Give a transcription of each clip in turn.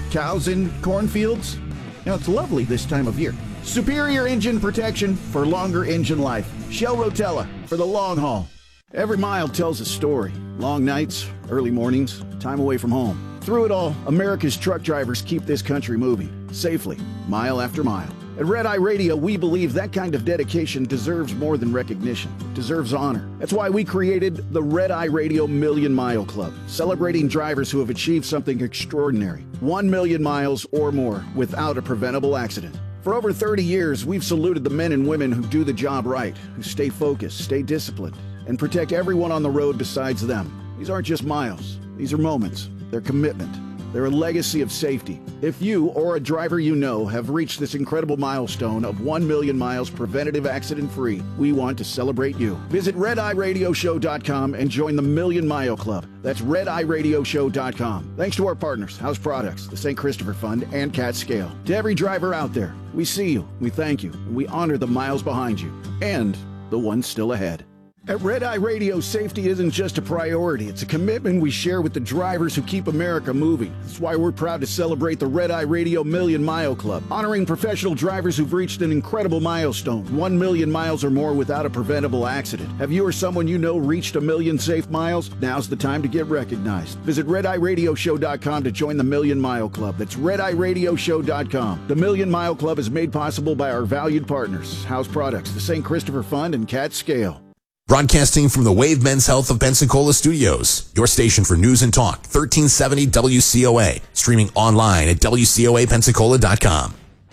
Cows in cornfields? It's lovely this time of year. Superior engine protection for longer engine life. Shell Rotella for the long haul. Every mile tells a story. Long nights, early mornings, time away from home. Through it all, America's truck drivers keep this country moving, safely, mile after mile. At Red Eye Radio, we believe that kind of dedication deserves more than recognition. It deserves honor. That's why we created the Red Eye Radio Million Mile Club, celebrating drivers who have achieved something extraordinary. 1 million miles or more without a preventable accident. For over 30 years, we've saluted the men and women who do the job right, who stay focused, stay disciplined, and protect everyone on the road besides them. These aren't just miles. These are moments. They're commitment. They're a legacy of safety. If you or a driver you know have reached this incredible milestone of 1 million miles preventative accident-free, we want to celebrate you. Visit RedEyeRadioshow.com and join the Million Mile Club. That's RedEyeRadioshow.com. Thanks to our partners, House Products, the St. Christopher Fund, and Cat Scale. To every driver out there, we see you, we thank you, and we honor the miles behind you and the ones still ahead. At Red Eye Radio, safety isn't just a priority. It's a commitment we share with the drivers who keep America moving. That's why we're proud to celebrate the Red Eye Radio Million Mile Club, honoring professional drivers who've reached an incredible milestone, 1 million miles or more without a preventable accident. Have you or someone you know reached a million safe miles? Now's the time to get recognized. Visit RedEyeRadioshow.com to join the Million Mile Club. That's RedEyeRadioshow.com. The Million Mile Club is made possible by our valued partners, House Products, the St. Christopher Fund, and Cat Scale. Broadcasting from the Wave Men's Health of Pensacola studios, your station for news and talk, 1370 WCOA, streaming online at WCOAPensacola.com.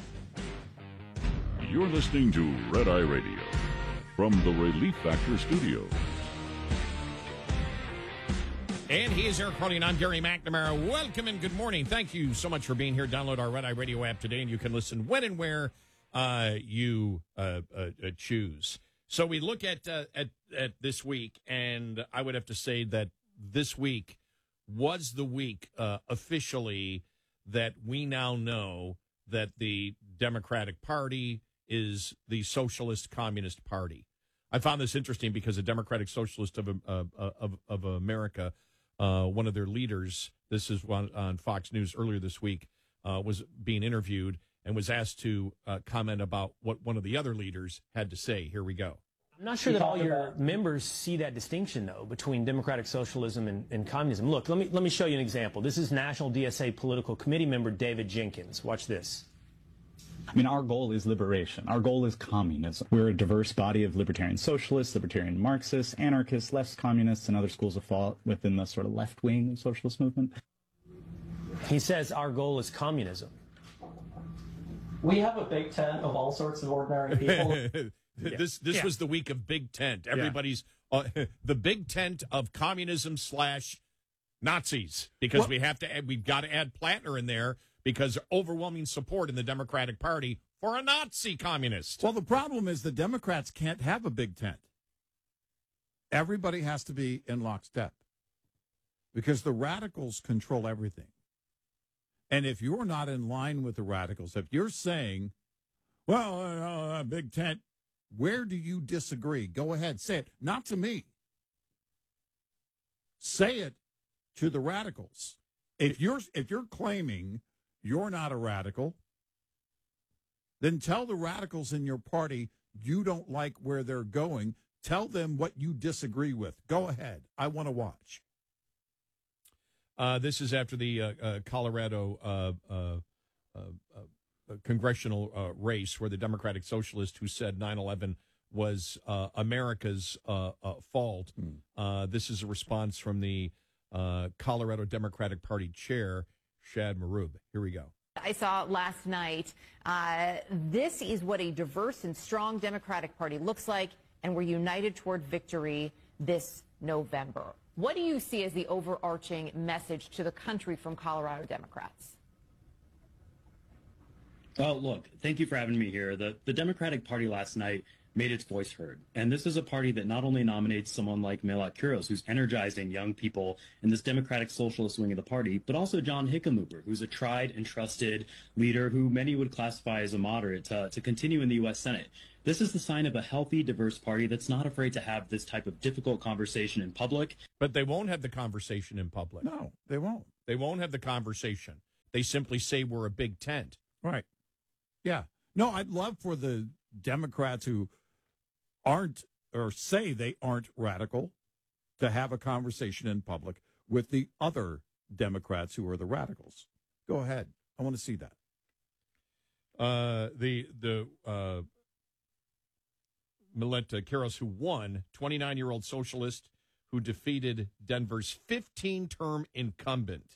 You're listening to Red Eye Radio from the Relief Factor studio. And he is Eric Harley, and I'm Gary McNamara. Welcome and good morning. Thank you so much for being here. Download our Red Eye Radio app today, and you can listen when and where you choose. So we look at this week, and I would have to say that this week was the week officially that we now know that the Democratic Party is the Socialist Communist Party. I found this interesting because the Democratic Socialist of America, one of their leaders, this is on Fox News earlier this week, was being interviewed and was asked to comment about what one of the other leaders had to say. Here we go. I'm not sure that all your members see that distinction, though, between democratic socialism and communism. Look, let me show you an example. This is National DSA Political Committee member David Jenkins. Watch this. I mean, our goal is liberation. Our goal is communism. We're a diverse body of libertarian socialists, libertarian Marxists, anarchists, left communists, and other schools of thought within the sort of left wing of socialist movement. He says our goal is communism. We have a big tent of all sorts of ordinary people. This was the week of Big Tent. Everybody's the Big Tent of communism / Nazis, because we've got to add Plattner in there because overwhelming support in the Democratic Party for a Nazi communist. Well, the problem is the Democrats can't have a big tent. Everybody has to be in lockstep because the radicals control everything. And if you're not in line with the radicals, if you're saying, well, big tent, where do you disagree? Go ahead, say it. Not to me. Say it to the radicals. If you're claiming you're not a radical, then tell the radicals in your party you don't like where they're going. Tell them what you disagree with. Go ahead. I want to watch. This is after the Colorado congressional race where the Democratic Socialist who said 9/11 was America's fault. This is a response from the Colorado Democratic Party chair, Shad Maroob. Here we go. I saw last night. This is what a diverse and strong Democratic Party looks like, and we're united toward victory this November. What do you see as the overarching message to the country from Colorado Democrats? Oh, look, thank you for having me here. The Democratic Party last night made its voice heard. And this is a party that not only nominates someone like Milot Kuros, who's energizing young people in this democratic socialist wing of the party, but also John Hickenlooper, who's a tried and trusted leader who many would classify as a moderate to continue in the U.S. Senate. This is the sign of a healthy, diverse party that's not afraid to have this type of difficult conversation in public. But they won't have the conversation in public. No, they won't. They won't have the conversation. They simply say we're a big tent. Right. Yeah. No, I'd love for the Democrats who aren't or say they aren't radical to have a conversation in public with the other Democrats who are the radicals. Go ahead. I want to see that. Millet Quiros, who won, 29-year-old socialist who defeated Denver's 15-term incumbent.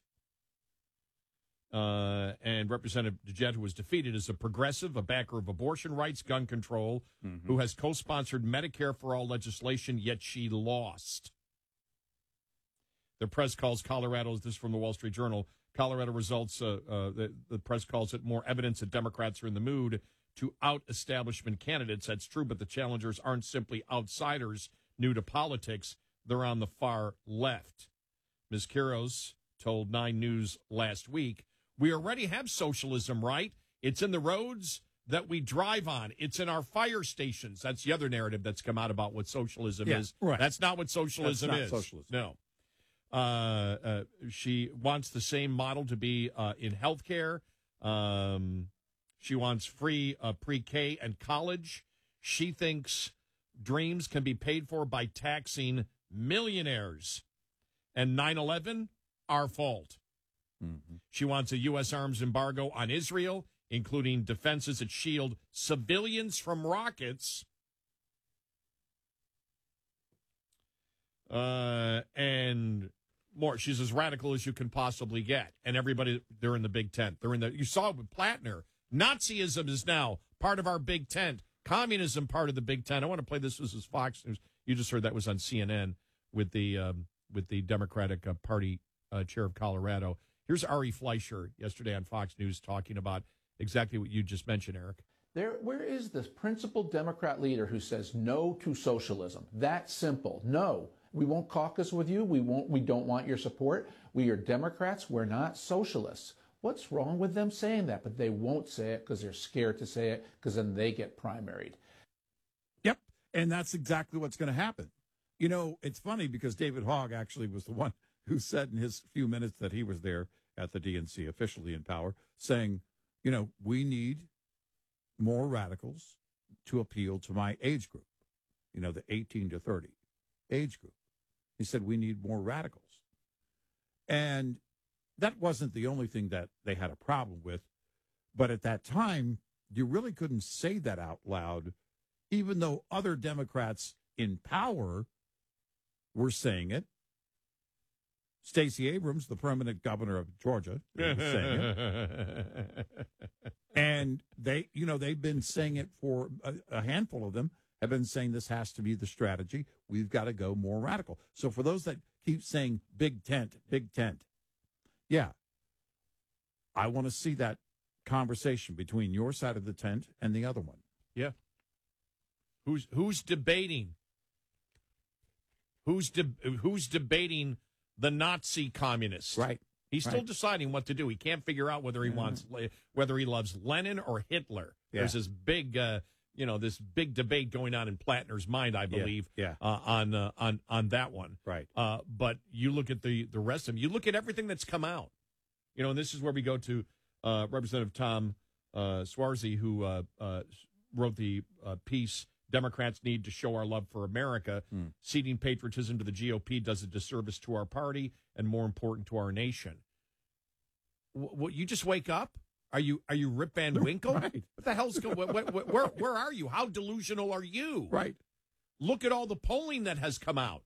And Representative DeJet, who was defeated, is a progressive, a backer of abortion rights, gun control, who has co-sponsored Medicare for All legislation, yet she lost. The press calls Colorado, this is from the Wall Street Journal, Colorado results, the press calls it more evidence that Democrats are in the mood to out-establishment candidates. That's true, but the challengers aren't simply outsiders new to politics. They're on the far left. Ms. Quiros told 9 News last week, we already have socialism, right? It's in the roads that we drive on. It's in our fire stations. That's the other narrative that's come out about what socialism is. Right. That's not what socialism is. Socialism. No. She wants the same model to be in healthcare. She wants free pre-K and college. She thinks dreams can be paid for by taxing millionaires. And 9/11, our fault. She wants a U.S. arms embargo on Israel, including defenses that shield civilians from rockets. And more. She's as radical as you can possibly get. And everybody, they're in the big tent. You saw it with Plattner. Nazism is now part of our big tent. Communism part of the big tent. I want to play this. This is Fox News. You just heard that was on CNN with the Democratic Party chair of Colorado. Here's Ari Fleischer yesterday on Fox News talking about exactly what you just mentioned, Eric. Where is this principled Democrat leader who says no to socialism? That simple. No, we won't caucus with you. We don't want your support. We are Democrats. We're not socialists. What's wrong with them saying that? But they won't say it because they're scared to say it because then they get primaried. Yep. And that's exactly what's going to happen. You know, it's funny because David Hogg actually was the one who said in his few minutes that he was there at the DNC, officially in power, saying, you know, we need more radicals to appeal to my age group, you know, the 18 to 30 age group. He said, we need more radicals. And that wasn't the only thing that they had a problem with. But at that time, you really couldn't say that out loud, even though other Democrats in power were saying it. Stacey Abrams, the permanent governor of Georgia, was saying it. And they've been saying it for a handful of them have been saying this has to be the strategy. We've got to go more radical. So for those that keep saying big tent, yeah, I want to see that conversation between your side of the tent and the other one. Yeah. Who's debating? Who's debating the Nazi communists? Right. He's still deciding what to do. He can't figure out whether he whether he loves Lenin or Hitler. Yeah. There's this big this big debate going on in Plattner's mind, I believe, on that one. Right. But you look at the rest of them. You look at everything that's come out. You know, and this is where we go to Representative Tom Suozzi, who wrote the piece, Democrats need to show our love for America. Ceding patriotism to the GOP does a disservice to our party and, more important, to our nation. What, you just wake up? Are you Rip Van Winkle? Right. What the hell's going? Where are you? How delusional are you? Right. Look at all the polling that has come out.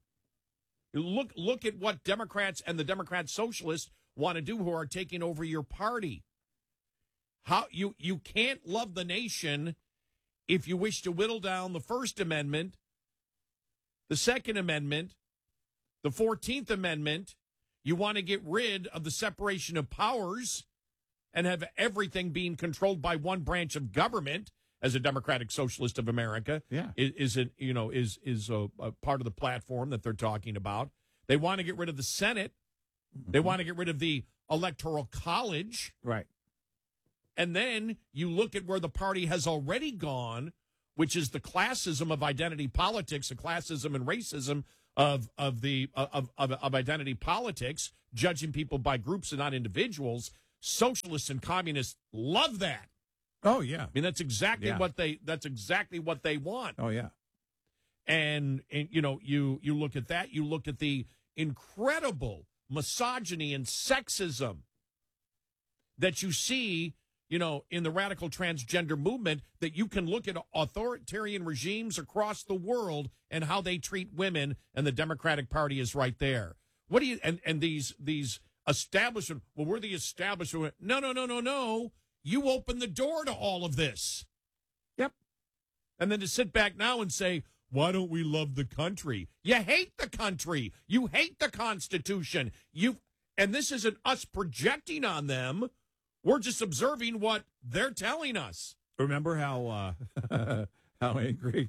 Look at what Democrats and the Democrat socialists want to do, who are taking over your party. How you can't love the nation if you wish to whittle down the First Amendment, the Second Amendment, the 14th Amendment. You want to get rid of the separation of powers and have everything being controlled by one branch of government. As a Democratic Socialist of America, is a part of the platform that they're talking about. They want to get rid of the Senate. They want to get rid of the Electoral College. Right. And then you look at where the party has already gone, which is the classism of identity politics, the classism and racism of identity politics, judging people by groups and not individuals. socialists and communists love that. Oh yeah. I mean, that's exactly what they want. Oh yeah. And you know, you look at that, you look at the incredible misogyny and sexism that you see, you know, in the radical transgender movement, that you can look at authoritarian regimes across the world and how they treat women, and the Democratic Party is right there. What do you and these establishment, well, we're the establishment. No. You open the door to all of this. Yep. And then to sit back now and say, why don't we love the country? You hate the country. You hate the Constitution. And this isn't us projecting on them. We're just observing what they're telling us. Remember how angry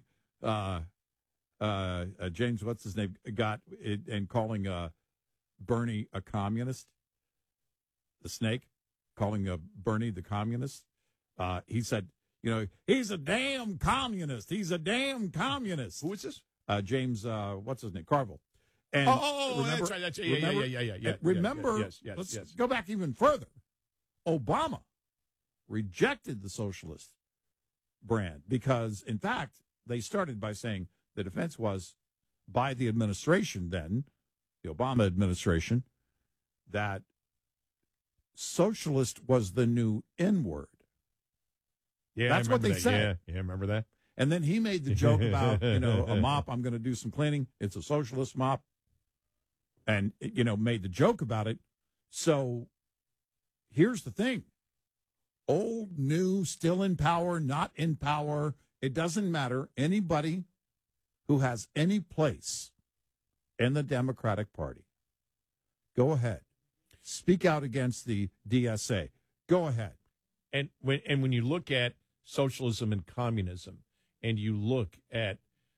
James, what's his name, got in calling Bernie a communist? The snake, calling Bernie the communist. He said, you know, he's a damn communist. He's a damn communist. Who is this? James, what's his name? Carville. And remember, that's right. Yeah. Remember, let's go back even further. Obama rejected the socialist brand because, in fact, they started by saying the defense was by the administration then, the Obama administration, that socialist was the new N-word. Yeah, that's what they said. Yeah, remember that? And then he made the joke about, you know, a mop, I'm going to do some cleaning. It's a socialist mop. And, you know, made the joke about it. So here's the thing. Old, new, still in power, not in power. It doesn't matter. Anybody who has any place in the Democratic Party, go ahead. Speak out against the DSA. Go ahead. And when you look at socialism and communism, and you look at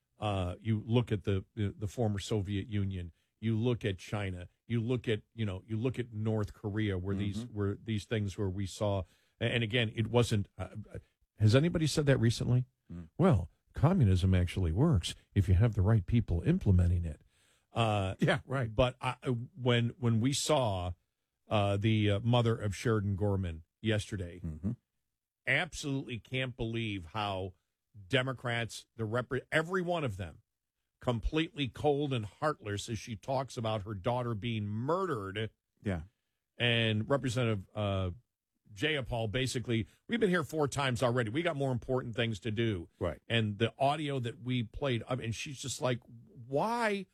the former Soviet Union, you look at China, you look at North Korea, where these things where we saw, and again, it wasn't. Has anybody said that recently? Well, communism actually works if you have the right people implementing it. Yeah, right. But when we saw the mother of Sheridan Gorman yesterday, absolutely can't believe how Democrats, every one of them, completely cold and heartless as she talks about her daughter being murdered. Yeah. And Representative Jayapal, basically, we've been here 4 times already. We got more important things to do. Right. And the audio that we played, I mean, she's just like, why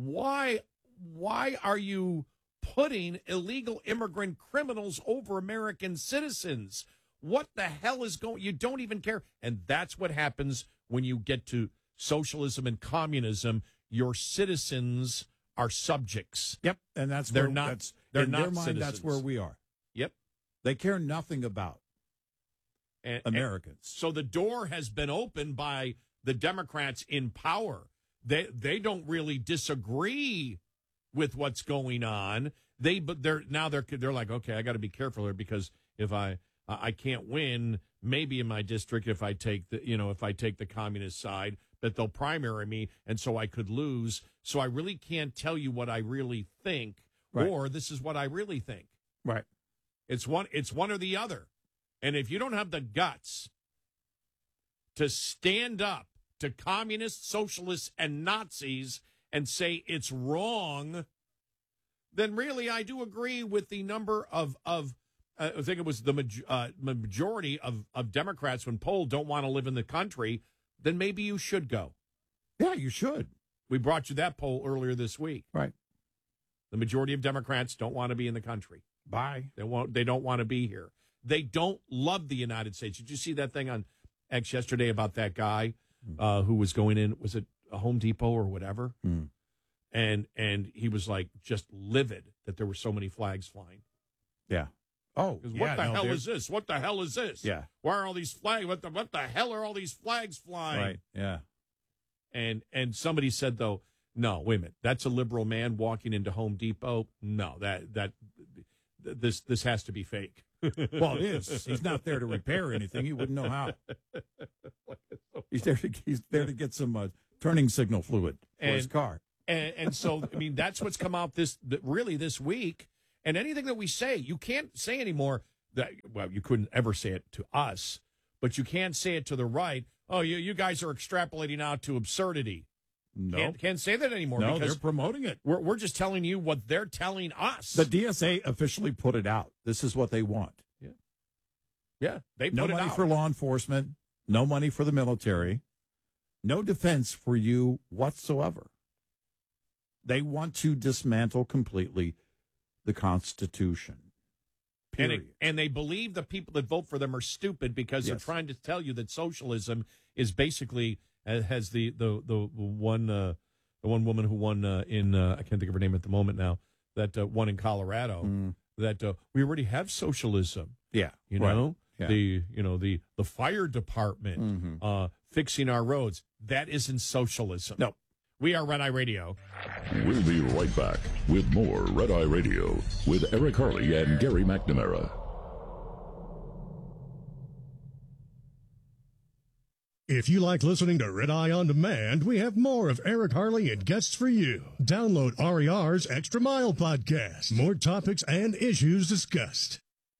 are you putting illegal immigrant criminals over American citizens? What the hell is going? You don't even care. And that's what happens when you get to socialism and communism. Your citizens are subjects. Yep. And that's they're where, not. that's, they're in not their mind, citizens. that's where we are. Yep. They care nothing about Americans. So the door has been opened by the Democrats in power. They don't really disagree with what's going on. They're like, okay, I got to be careful here, because if I can't win, maybe in my district, if I take the communist side, that they'll primary me, and so I could lose. So I really can't tell you what I really think, right, or this is what I really think. Right. It's one or the other. And if you don't have the guts to stand up to communists, socialists, and Nazis and say it's wrong, then really I do agree with the number of I think it was the majority of Democrats when polled don't want to live in the country. Then maybe you should go. Yeah, you should. We brought you that poll earlier this week. Right. The majority of Democrats don't want to be in the country. Bye. They don't want to be here. They don't love the United States. Did you see that thing on X yesterday about that guy who was going in? Was it a Home Depot or whatever? And he was like just livid that there were so many flags flying. Yeah. Oh, what the hell is this? What the hell is this? Yeah. Why are all these flags? What the hell are all these flags flying? Right. Yeah. And somebody said, though, no, wait a minute. That's a liberal man walking into Home Depot. No, this has to be fake. Well, it is. He's not there to repair anything. He wouldn't know how. He's there to get some turning signal fluid for his car. And so, I mean, that's what's come out this week. And anything that we say, you can't say anymore, you couldn't ever say it to us, but you can say it to the right. Oh, you guys are extrapolating out to absurdity. No. Can't say that anymore. No, because they're promoting it. We're just telling you what they're telling us. The DSA officially put it out. This is what they want. Yeah, they put no it money out. for law enforcement, no money for the military, no defense for you whatsoever. They want to dismantle completely the Constitution. Period. And they believe the people that vote for them are stupid because they're trying to tell you that socialism is basically has the one woman who won in I can't think of her name at the moment now, that won in Colorado, that we already have socialism. Yeah, you right. know. Yeah. The fire department fixing our roads. That isn't socialism. No. We are Red Eye Radio. We'll be right back with more Red Eye Radio with Eric Harley and Gary McNamara. If you like listening to Red Eye On Demand, we have more of Eric Harley and guests for you. Download RER's Extra Mile podcast. More topics and issues discussed.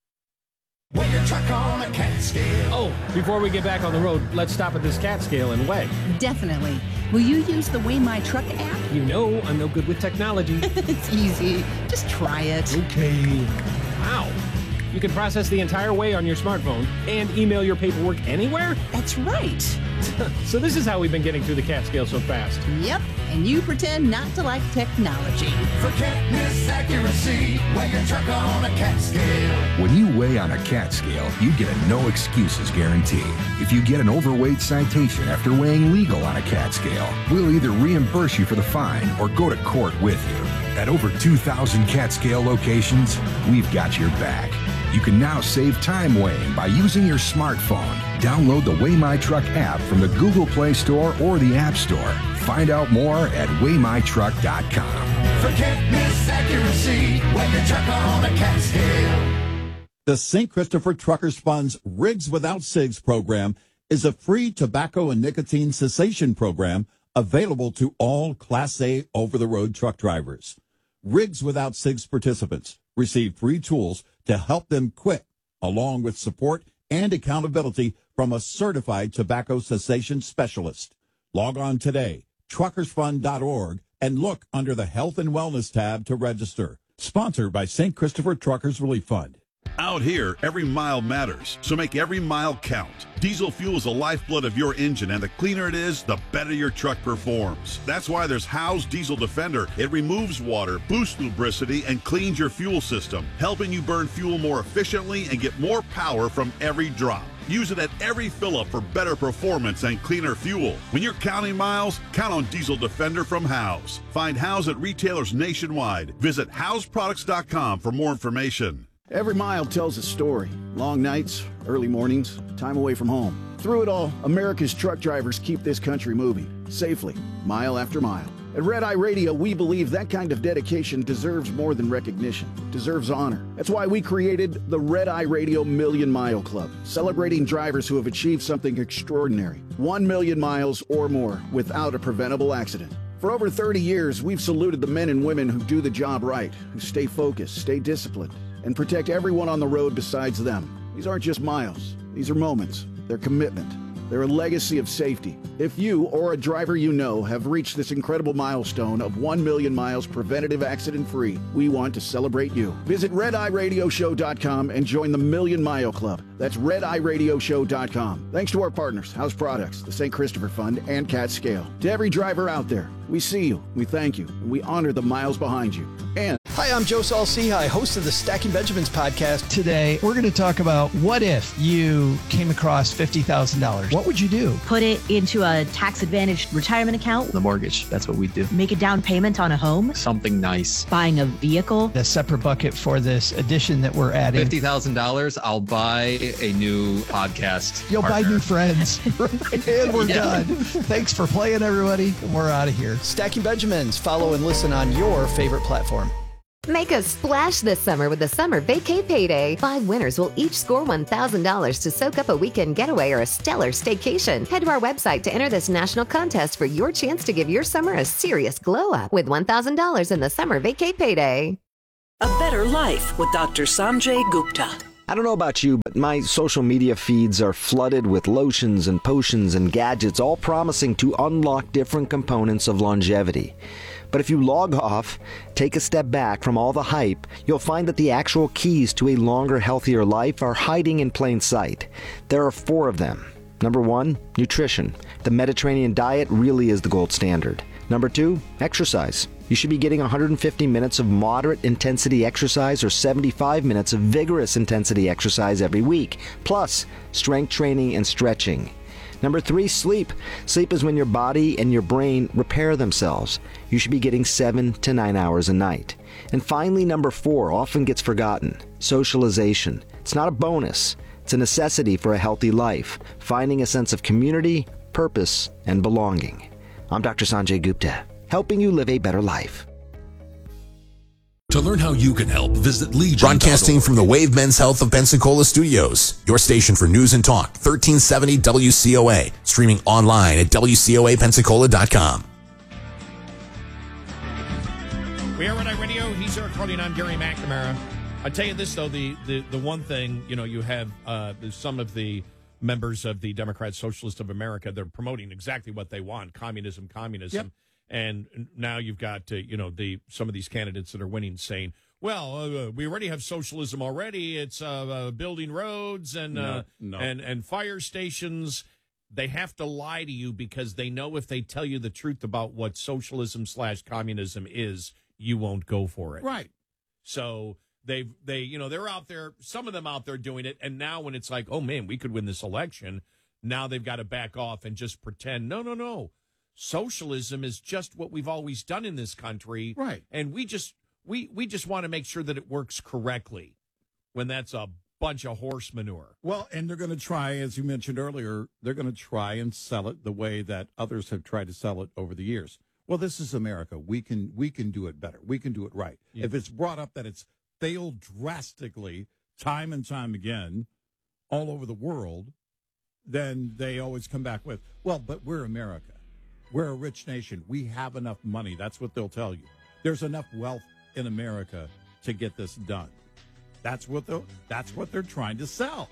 Weigh your truck on a cat scale. Oh, before we get back on the road, let's stop at this cat scale and weigh. Definitely. Will you use the Weigh My Truck app? You know I'm no good with technology. It's easy. Just try it. Okay. Wow. You can process the entire weigh on your smartphone and email your paperwork anywhere? That's right. So this is how we've been getting through the cat scale so fast. Yep. And you pretend not to like technology. Forget this accuracy. Weigh your truck on a cat scale. When you weigh on a cat scale, you get a no excuses guarantee. If you get an overweight citation after weighing legal on a cat scale, we'll either reimburse you for the fine or go to court with you. At over 2,000 cat scale locations, we've got your back. You can now save time weighing by using your smartphone. Download the Weigh My Truck app from the Google Play Store or the App Store. Find out more at weighmytruck.com. Forget this accuracy. Weigh your truck on a cat scale. The St. Christopher Truckers Fund's Rigs Without Cigs program is a free tobacco and nicotine cessation program available to all Class A over-the-road truck drivers. Rigs Without Cigs participants receive free tools to help them quit, along with support and accountability from a certified tobacco cessation specialist. Log on today, truckersfund.org, and look under the Health and Wellness tab to register. Sponsored by St. Christopher Truckers Relief Fund. Out here, every mile matters, so make every mile count. Diesel fuel is the lifeblood of your engine, and the cleaner it is, the better your truck performs. That's why there's Howe's Diesel Defender. It removes water, boosts lubricity, and cleans your fuel system, helping you burn fuel more efficiently and get more power from every drop. Use it at every fill-up for better performance and cleaner fuel. When you're counting miles, count on Diesel Defender from Howe's. Find Howe's at retailers nationwide. Visit Howe'sProducts.com for more information. Every mile tells a story. Long nights, early mornings, time away from home. Through it all, America's truck drivers keep this country moving, safely, mile after mile. At Red Eye Radio, we believe that kind of dedication deserves more than recognition. It deserves honor. That's why we created the Red Eye Radio Million Mile Club, celebrating drivers who have achieved something extraordinary. 1 million miles or more without a preventable accident. For over 30 years, we've saluted the men and women who do the job right, who stay focused, stay disciplined, and protect everyone on the road besides them. These aren't just miles. These are moments. They're commitment. They're a legacy of safety. If you or a driver you know have reached this incredible milestone of 1 million miles preventative accident-free, we want to celebrate you. Visit RedEyeRadioShow.com and join the Million Mile Club. That's RedEyeRadioShow.com. Thanks to our partners, House Products, the St. Christopher Fund, and Cat Scale. To every driver out there, we see you, we thank you, and we honor the miles behind you. And hi, I'm Joe Saul-Sehy, host of the Stacking Benjamins podcast. Today, we're going to talk about what if you came across $50,000? What would you do? Put it into a tax-advantaged retirement account. The mortgage. That's what we do. Make a down payment on a home. Something nice. Buying a vehicle. A separate bucket for this addition that we're adding. $50,000, I'll buy a new podcast. You'll partner. buy new friends. And we're done. Thanks for playing, everybody. We're out of here. Stacking Benjamins. Follow and listen on your favorite platform. Make a splash this summer with the Summer Vacay Payday. 5 winners will each score $1,000 to soak up a weekend getaway or a stellar staycation. Head to our website to enter this national contest for your chance to give your summer a serious glow up with $1,000 in the Summer Vacay Payday. A better life with Dr. Sanjay Gupta. I don't know about you, but my social media feeds are flooded with lotions and potions and gadgets, all promising to unlock different components of longevity. But if you log off, take a step back from all the hype, you'll find that the actual keys to a longer, healthier life are hiding in plain sight. There are 4 of them. Number 1, nutrition. The Mediterranean diet really is the gold standard. Number 2, exercise. You should be getting 150 minutes of moderate intensity exercise or 75 minutes of vigorous intensity exercise every week, plus strength training and stretching. Number 3, sleep. Sleep is when your body and your brain repair themselves. You should be getting 7 to 9 hours a night. And finally, number 4 often gets forgotten. Socialization. It's not a bonus. It's a necessity for a healthy life, finding a sense of community, purpose, and belonging. I'm Dr. Sanjay Gupta, helping you live a better life. To learn how you can help, visit Legion. Broadcasting from the Wave Men's Health of Pensacola Studios, your station for news and talk, 1370 WCOA, streaming online at WCOAPensacola.com. We are Red Eye Radio. He's Eric Harley, and I'm Gary McNamara. I tell you this, though, the one thing, you have some of the members of the Democrat Socialist of America, they're promoting exactly what they want, communism. Yep. And now you've got, some of these candidates that are winning saying, well, we already have socialism already. It's building roads and fire stations. They have to lie to you because they know if they tell you the truth about what socialism/communism is, you won't go for it. Right. So they're out there, some of them out there doing it. And now when it's like, oh, man, we could win this election, now they've got to back off and just pretend, no. Socialism is just what we've always done in this country. Right. And we just want to make sure that it works correctly when that's a bunch of horse manure. Well, and they're going to try, as you mentioned earlier, they're going to try and sell it the way that others have tried to sell it over the years. Well, this is America. We can do it better. We can do it right. Yeah. If it's brought up that it's failed drastically time and time again all over the world, then they always come back with, well, but we're America. We're a rich nation. We have enough money. That's what they'll tell you. There's enough wealth in America to get this done. That's what they're trying to sell.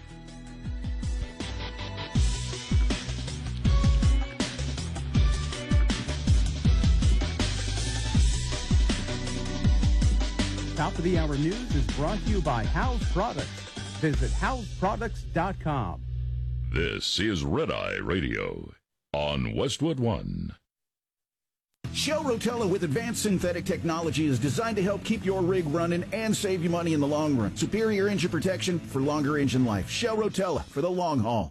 Top of the Hour News is brought to you by House Products. Visit houseproducts.com. This is Red Eye Radio on Westwood One. Shell Rotella with advanced synthetic technology is designed to help keep your rig running and save you money in the long run. Superior engine protection for longer engine life. Shell Rotella for the long haul.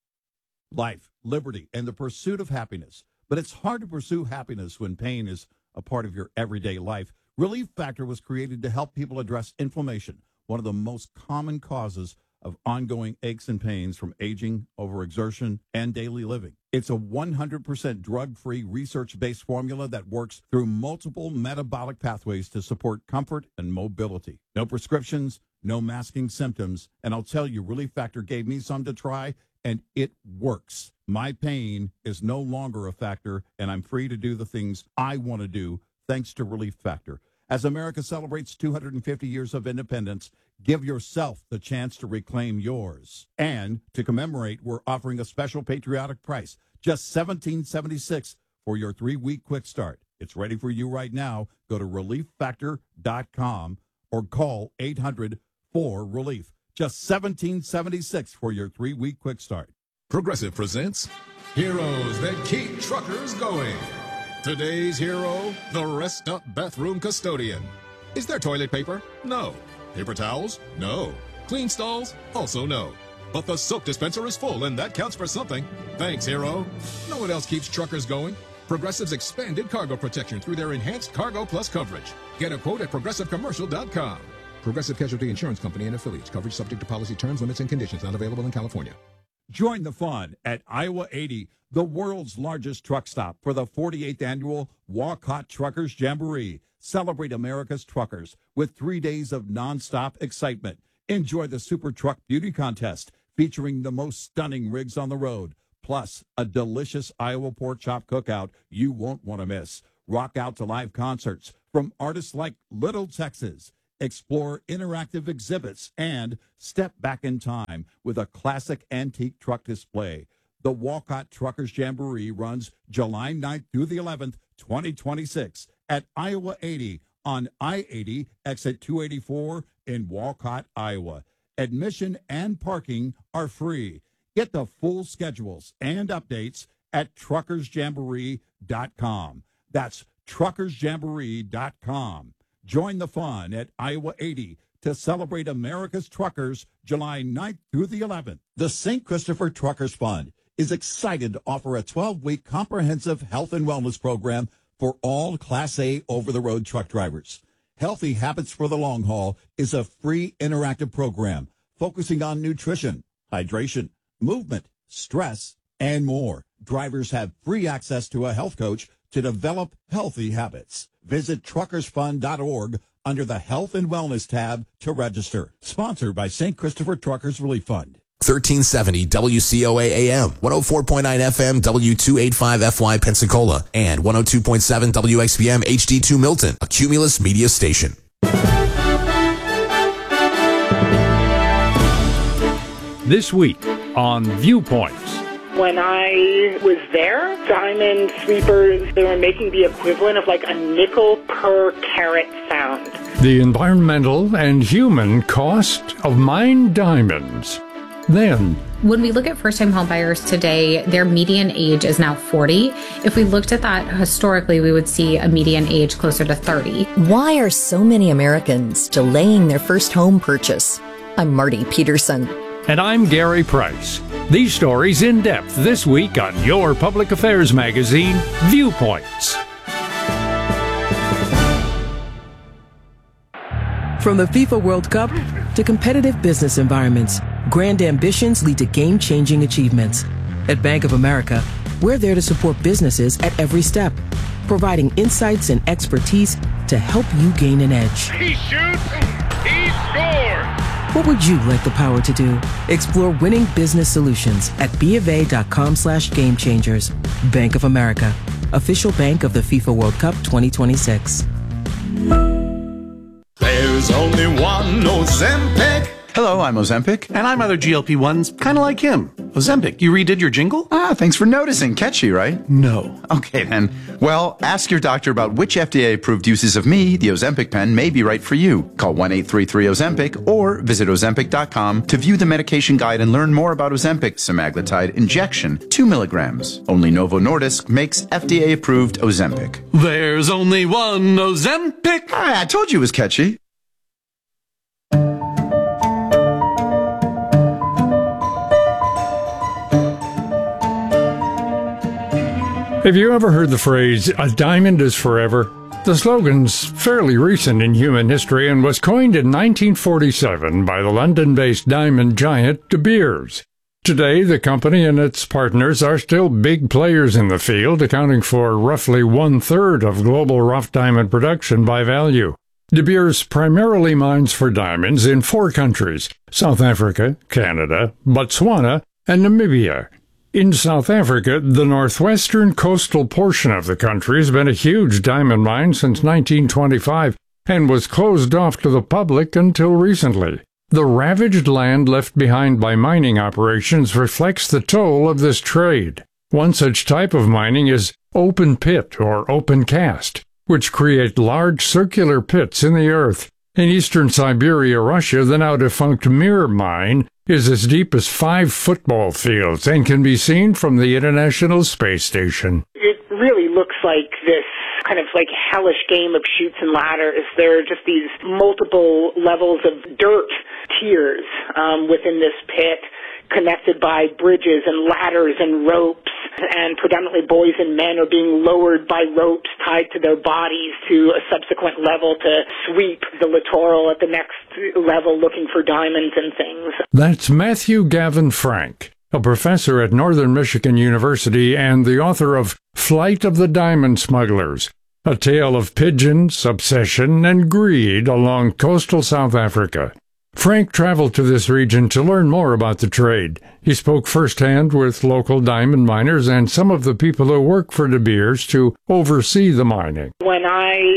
Life, liberty, and the pursuit of happiness. But it's hard to pursue happiness when pain is a part of your everyday life. Relief Factor was created to help people address inflammation, one of the most common causes of ongoing aches and pains from aging, overexertion, and daily living. It's a 100% drug-free, research-based formula that works through multiple metabolic pathways to support comfort and mobility. No prescriptions, no masking symptoms, and I'll tell you, Relief Factor gave me some to try, and it works. My pain is no longer a factor, and I'm free to do the things I want to do thanks to Relief Factor. As America celebrates 250 years of independence, give yourself the chance to reclaim yours. And to commemorate, we're offering a special patriotic price, just $17.76 for your 3-week quick start. It's ready for you right now. Go to relieffactor.com or call 800-4RELIEF. Just $17.76 for your 3-week quick start. Progressive presents Heroes That Keep Truckers Going. Today's hero, the Rest Up Bathroom Custodian. Is there toilet paper? No. Paper towels? No. Clean stalls? Also no. But the soap dispenser is full, and that counts for something. Thanks, hero. No one else keeps truckers going. Progressive's expanded cargo protection through their enhanced Cargo Plus coverage. Get a quote at progressivecommercial.com. Progressive Casualty Insurance Company and affiliates. Coverage subject to policy terms, limits, and conditions. Not available in California. Join the fun at Iowa 80, the world's largest truck stop, for the 48th annual Walcott Truckers Jamboree. Celebrate America's truckers with 3 days of nonstop excitement. Enjoy the Super Truck Beauty Contest featuring the most stunning rigs on the road, plus a delicious Iowa pork chop cookout you won't want to miss. Rock out to live concerts from artists like Little Texas. explore interactive exhibits, and step back in time with a classic antique truck display. The Walcott Truckers Jamboree runs July 9th through the 11th, 2026 at Iowa 80 on I-80, exit 284 in Walcott, Iowa. Admission and parking are free. Get the full schedules and updates at truckersjamboree.com. That's truckersjamboree.com. Join the fun at Iowa 80 to celebrate America's truckers July 9th through the 11th. The St. Christopher Truckers Fund is excited to offer a 12-week comprehensive health and wellness program for all Class A over-the-road truck drivers. Healthy Habits for the Long Haul is a free interactive program focusing on nutrition, hydration, movement, stress, and more. Drivers have free access to a health coach to develop healthy habits. Visit truckersfund.org under the Health and Wellness tab to register. Sponsored by St. Christopher Truckers Relief Fund. 1370 WCOA AM, 104.9 FM W285FY Pensacola, and 102.7 WXPM HD2 Milton, a Cumulus media station. This week on Viewpoints. When I was there, diamond sweepers, they were making the equivalent of like a nickel per carat sound. The environmental and human cost of mined diamonds. Then, when we look at first-time home buyers today, their median age is now 40. If we looked at that historically, we would see a median age closer to 30. Why are so many Americans delaying their first home purchase? I'm Marty Peterson. And I'm Gary Price. These stories in depth this week on your public affairs magazine, Viewpoints. From the FIFA World Cup to competitive business environments, grand ambitions lead to game-changing achievements. At Bank of America, we're there to support businesses at every step, providing insights and expertise to help you gain an edge. He shoots, he scores! What would you like the power to do? Explore winning business solutions at BofA.com/gamechangers. Bank of America, official bank of the FIFA World Cup 2026. There's only one Ozempic. Hello, I'm Ozempic. And I'm other GLP-1s, kind of like him. Ozempic, you redid your jingle? Thanks for noticing. Catchy, right? No. Okay, then. Well, ask your doctor about which FDA-approved uses of me, the Ozempic pen, may be right for you. Call 1-833-OZEMPIC or visit Ozempic.com to view the medication guide and learn more about Ozempic semaglutide injection, 2 milligrams. Only Novo Nordisk makes FDA-approved Ozempic. There's only one Ozempic. I told you it was catchy. Have you ever heard the phrase, "a diamond is forever"? The slogan's fairly recent in human history and was coined in 1947 by the London-based diamond giant De Beers. Today, the company and its partners are still big players in the field, accounting for roughly 1/3 of global rough diamond production by value. De Beers primarily mines for diamonds in 4 countries: South Africa, Canada, Botswana, and Namibia. In South Africa, the northwestern coastal portion of the country has been a huge diamond mine since 1925 and was closed off to the public until recently. The ravaged land left behind by mining operations reflects the toll of this trade. One such type of mining is open pit or open cast, which create large circular pits in the earth. In eastern Siberia, Russia, the now-defunct Mir mine is as deep as 5 football fields and can be seen from the International Space Station. It really looks like this kind of like hellish game of chutes and ladders. There are just these multiple levels of dirt tiers within this pit, connected by bridges and ladders and ropes, and predominantly boys and men are being lowered by ropes tied to their bodies to a subsequent level to sweep the littoral at the next level looking for diamonds and things. That's Matthew Gavin Frank, a professor at Northern Michigan University and the author of Flight of the Diamond Smugglers, a tale of pigeons, obsession, and greed along coastal South Africa. Frank traveled to this region to learn more about the trade. He spoke firsthand with local diamond miners and some of the people who work for De Beers to oversee the mining. When I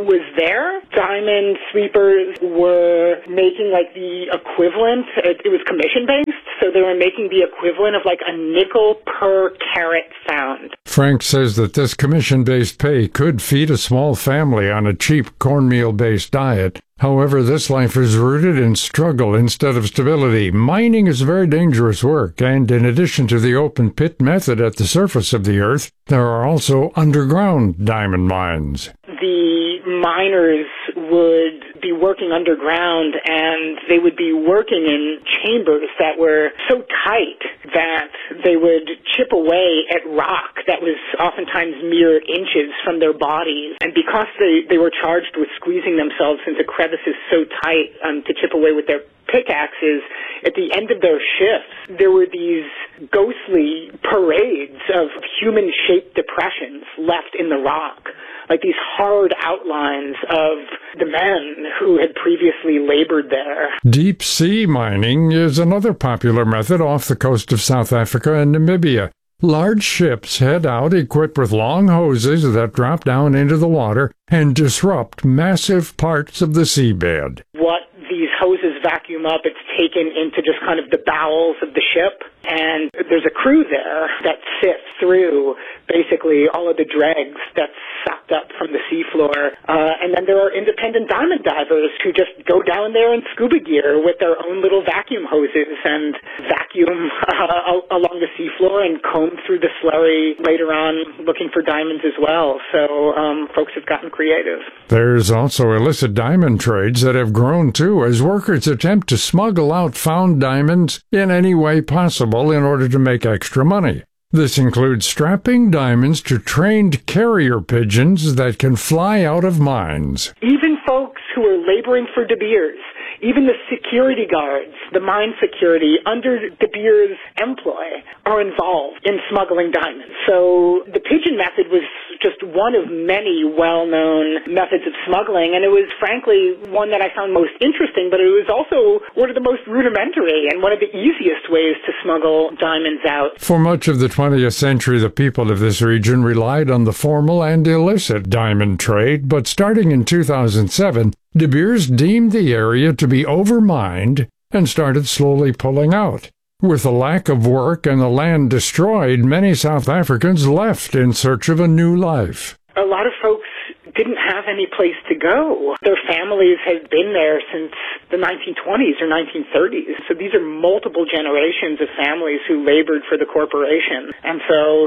was there. Diamond sweepers were making like the equivalent, it was commission-based, so they were making the equivalent of like a nickel per carat found. Frank says that this commission-based pay could feed a small family on a cheap cornmeal-based diet. However, this life is rooted in struggle instead of stability. Mining is very dangerous work, and in addition to the open pit method at the surface of the earth, there are also underground diamond mines. The miners would be working underground, and they would be working in chambers that were so tight that they would chip away at rock that was oftentimes mere inches from their bodies. And because they were charged with squeezing themselves into crevices so tight to chip away with their pickaxes, at the end of their shifts, there were these ghostly parades of human-shaped depressions left in the rock, like these hard outlines of the men who had previously labored there. Deep sea mining is another popular method off the coast of South Africa and Namibia. Large ships head out equipped with long hoses that drop down into the water and disrupt massive parts of the seabed. What these hoses vacuum up, it's taken into just kind of the bowels of the ship, and there's a crew there that sifts through basically all of the dregs that's sucked up from the seafloor. And then there are independent diamond divers who just go down there in scuba gear with their own little vacuum hoses and vacuum along the seafloor and comb through the slurry later on looking for diamonds as well. So folks have gotten creative. There's also illicit diamond trades that have grown too as workers attempt to smuggle out found diamonds in any way possible in order to make extra money. This includes strapping diamonds to trained carrier pigeons that can fly out of mines. Even folks who are laboring for De Beers, even the security guards, the mine security under De Beers' employ are involved in smuggling diamonds. So the pigeon method was just one of many well-known methods of smuggling, and it was frankly one that I found most interesting, but it was also one of the most rudimentary and one of the easiest ways to smuggle diamonds out. For much of the 20th century, the people of this region relied on the formal and illicit diamond trade, but starting in 2007, De Beers deemed the area to be overmined and started slowly pulling out. With the lack of work and the land destroyed, many South Africans left in search of a new life. A lot of folks didn't have any place to go. Their families had been there since the 1920s or 1930s. So these are multiple generations of families who labored for the corporation. And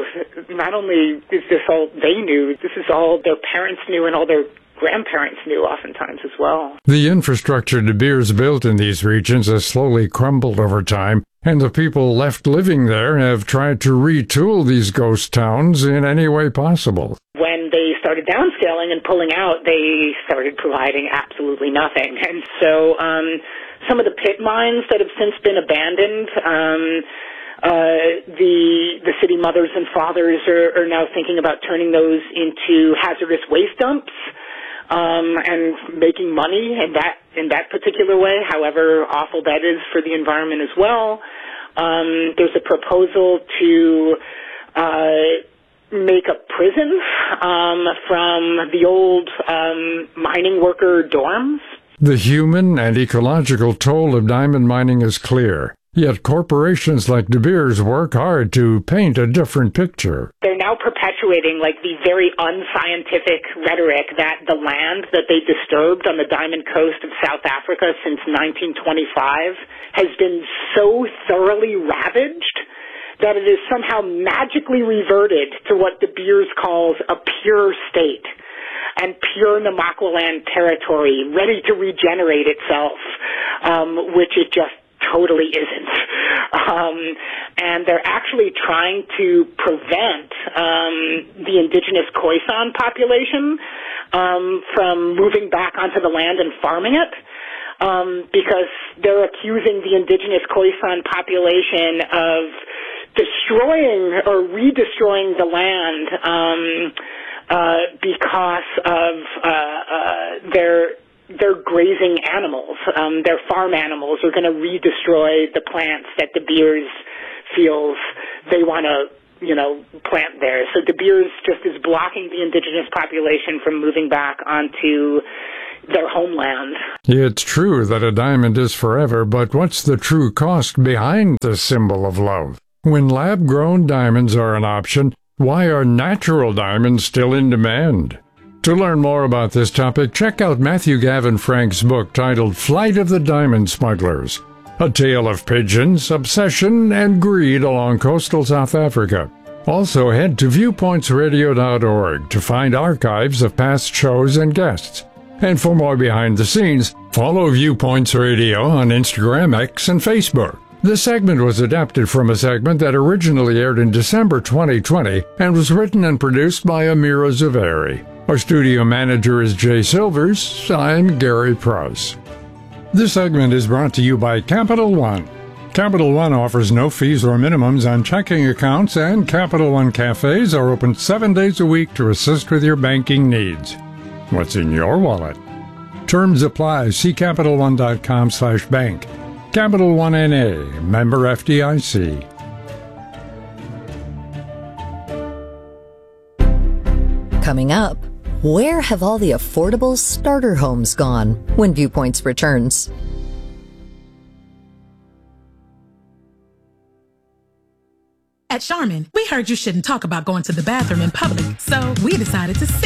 so not only is this all they knew, this is all their parents knew and all their grandparents knew oftentimes as well. The infrastructure De Beers built in these regions has slowly crumbled over time, and the people left living there have tried to retool these ghost towns in any way possible. When they started downscaling and pulling out, they started providing absolutely nothing. And so some of the pit mines that have since been abandoned, the city mothers and fathers are now thinking about turning those into hazardous waste dumps. And making money in that particular way, however awful that is for the environment as well. There's a proposal to make a prison from the old mining worker dorms. The human and ecological toll of diamond mining is clear. Yet corporations like De Beers work hard to paint a different picture. They're now perpetuating like the very unscientific rhetoric that the land that they disturbed on the Diamond Coast of South Africa since 1925 has been so thoroughly ravaged that it is somehow magically reverted to what De Beers calls a pure state and pure Namaqualand territory ready to regenerate itself, which it just totally isn't. And they're actually trying to prevent the indigenous Khoisan population from moving back onto the land and farming it, because they're accusing the indigenous Khoisan population of destroying or redestroying the land because of their grazing animals. Their farm animals are going to redestroy the plants that De Beers feels they want to plant there. So De Beers just is blocking the indigenous population from moving back onto their homeland. It's true that a diamond is forever, but what's the true cost behind the symbol of love? When lab-grown diamonds are an option, why are natural diamonds still in demand? To learn more about this topic, check out Matthew Gavin Frank's book titled Flight of the Diamond Smugglers, a tale of pigeons, obsession, and greed along coastal South Africa. Also, head to viewpointsradio.org to find archives of past shows and guests. And for more behind the scenes, follow Viewpoints Radio on Instagram, X, and Facebook. This segment was adapted from a segment that originally aired in December 2020 and was written and produced by Amira Zaveri. Our studio manager is Jay Silvers. I'm Gary Price. This segment is brought to you by Capital One. Capital One offers no fees or minimums on checking accounts, and Capital One cafes are open 7 days a week to assist with your banking needs. What's in your wallet? Terms apply. See CapitalOne.com/bank. Capital One N.A., member FDIC. Coming up, where have all the affordable starter homes gone when Viewpoints returns? At Charmin, we heard you shouldn't talk about going to the bathroom in public, so we decided to